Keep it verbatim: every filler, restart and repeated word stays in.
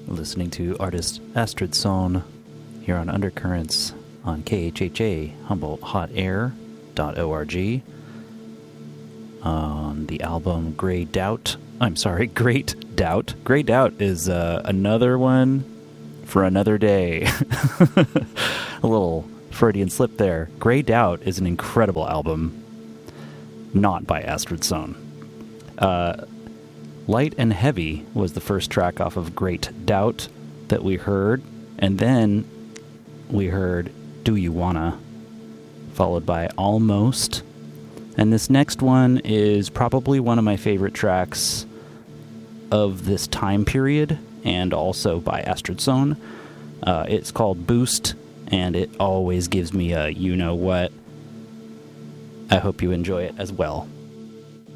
listening to artist Astrid Sohn here on Undercurrents on K H H A Humboldt Hot Air dot org on the album Grey Doubt. I'm sorry, Great Doubt. Grey Doubt is uh, another one for another day. A little Freudian slip there. Grey Doubt is an incredible album, not by Astrid Sohn. Uh, Light and Heavy was the first track off of Great Doubt that we heard, and then we heard Do You Wanna, followed by Almost. And this next one is probably one of my favorite tracks of this time period, and also by Astrid Sohn. Uh, it's called Boost, and it always gives me a you-know-what. I hope you enjoy it as well.